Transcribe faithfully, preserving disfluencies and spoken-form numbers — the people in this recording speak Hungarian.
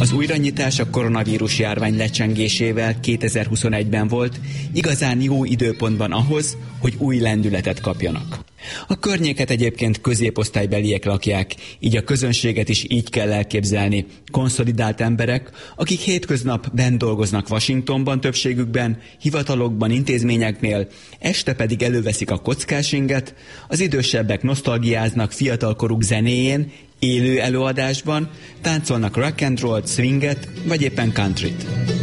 Az újranyitás a koronavírus járvány lecsengésével kétezer-huszonegyben volt, igazán jó időpontban ahhoz, hogy új lendületet kapjanak. A környéket egyébként középosztálybeliek lakják, így a közönséget is így kell elképzelni. Konszolidált emberek, akik hétköznap benn dolgoznak Washingtonban többségükben, hivatalokban, intézményeknél, este pedig előveszik a kockásinget, az idősebbek nosztalgiáznak fiatalkoruk zenéjén, élő előadásban, táncolnak rock and roll, swinget, vagy éppen countryt.